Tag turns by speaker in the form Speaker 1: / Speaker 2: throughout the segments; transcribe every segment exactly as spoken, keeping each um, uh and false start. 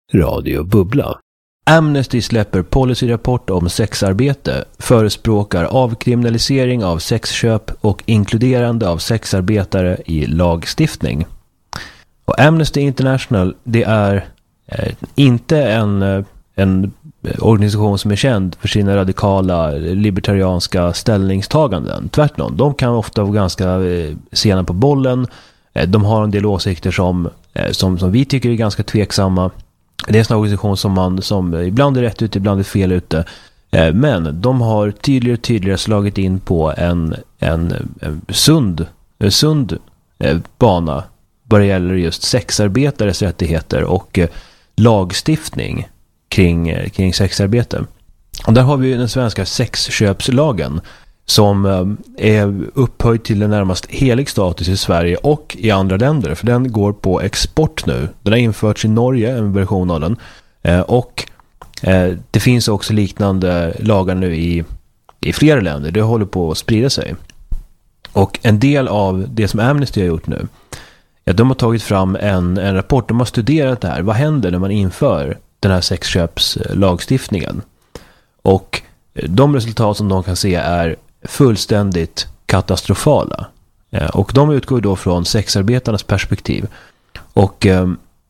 Speaker 1: Radio Bubbla. Amnesty släpper policyrapport om sexarbete, förespråkar avkriminalisering av sexköp och inkluderande av sexarbetare i lagstiftning. Och Amnesty International, det är eh, inte en, en organisation som är känd för sina radikala libertarianska ställningstaganden. Tvärtom, de kan ofta vara ganska eh, sena på bollen. Eh, de har en del åsikter som, eh, som, som vi tycker är ganska tveksamma. Det är en sån organisation som, man, som ibland är rätt ute, ibland är fel ute. Eh, men de har tydligare och tydligare slagit in på en, en, en sund, en sund eh, bana vad det gäller just sexarbetares rättigheter och eh, lagstiftning kring, eh, kring sexarbete. Och där har vi ju den svenska sexköpslagen som eh, är upphöjd till en närmast helig status i Sverige och i andra länder. För den går på export nu. Den har införts i Norge, en version av den. Eh, och eh, det finns också liknande lagar nu i, i flera länder. Det håller på att sprida sig. Och en del av det som Amnesty har gjort nu, ja, de har tagit fram en, en rapport. De har studerat det här. Vad händer när man inför den här sexköpslagstiftningen? Och de resultat som de kan se är fullständigt katastrofala. Och de utgår då från sexarbetarnas perspektiv. Och eh,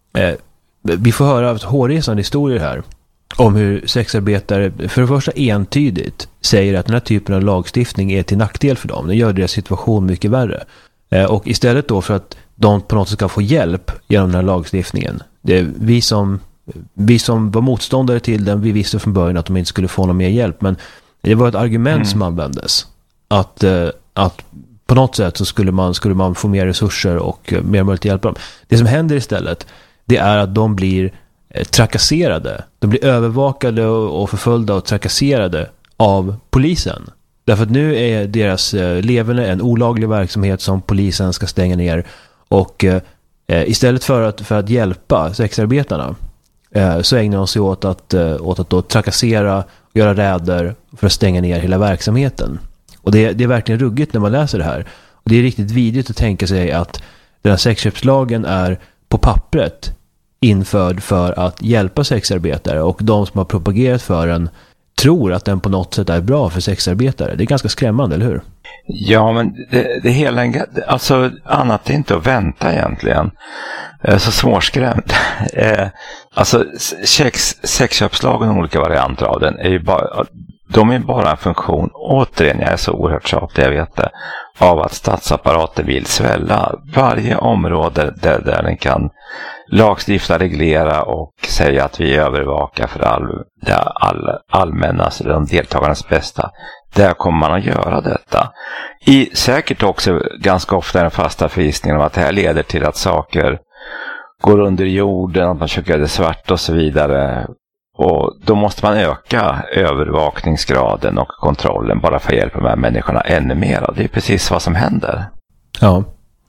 Speaker 1: vi får höra hårresande historier här om hur sexarbetare för det första entydigt säger att den här typen av lagstiftning är till nackdel för dem. Det gör deras situation mycket värre. Eh, och istället då för att de på något sätt ska få hjälp genom den här lagstiftningen. Det är vi som Vi som var motståndare till den, vi visste från början att de inte skulle få någon mer hjälp. Men det var ett argument mm. som användes. Att, eh, att på något sätt så skulle man, skulle man få mer resurser och eh, mer möjlighet att hjälpa dem. Det som händer istället, det är att de blir eh, trakasserade. De blir övervakade och, och förföljda och trakasserade av polisen. Därför att nu är deras eh, levande en olaglig verksamhet som polisen ska stänga ner. Och eh, istället för att, för att hjälpa sexarbetarna så ägnar de sig åt att, åt att då trakassera och göra räder för att stänga ner hela verksamheten. Och det, det är verkligen ruggigt när man läser det här. Och det är riktigt vidrigt att tänka sig att den här sexköpslagen är på pappret införd för att hjälpa sexarbetare, och de som har propagerat för den tror att den på något sätt är bra för sexarbetare. Det är ganska skrämmande, eller hur?
Speaker 2: Ja, men det, det hela, alltså annat är inte att vänta egentligen. Så svårskrämt. Alltså sex, sexköpslagen och olika varianter av den är ju bara, de är bara en funktion, återigen, jag är så oerhört tjatig, jag vet det, av att statsapparaten vill svälla varje område där, där den kan lagstifta, reglera och säga att vi övervakar för all, all, allmänna, alltså de deltagarnas bästa. Där kommer man att göra detta. I, säkert också ganska ofta den fasta förgissningen om att det här leder till att saker går under jorden, att man försöker det svart och så vidare. Och då måste man öka övervakningsgraden och kontrollen bara för att hjälpa de här människorna ännu mer. Det är precis vad som händer.
Speaker 1: Ja.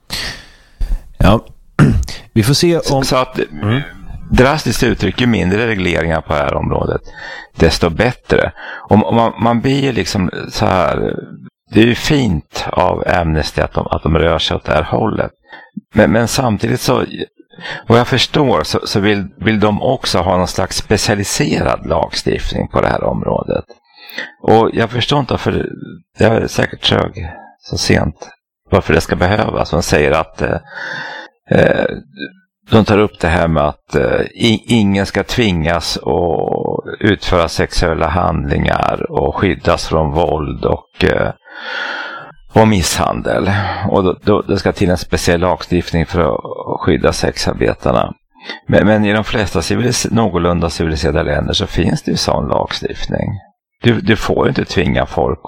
Speaker 1: Ja. Vi får se om...
Speaker 2: Så att mm. drastiskt uttryck, ju mindre regleringar på det här området, desto bättre. Om, om man, man blir liksom så här... Det är ju fint av Amnesty att de, att de rör sig åt det här hållet. Men, men samtidigt så... Vad jag förstår så, så vill, vill de också ha någon slags specialiserad lagstiftning på det här området. Och jag förstår inte varför, jag är säkert trög så sent, varför det ska behövas. Man säger att eh, de tar upp det här med att eh, ingen ska tvingas att utföra sexuella handlingar och skyddas från våld och... Eh, och misshandel. Och då, då, det ska till en speciell lagstiftning för att skydda sexarbetarna. Men, men i de flesta civilis- någorlunda civiliserade länder så finns det ju sån lagstiftning. Du, du får inte tvinga folk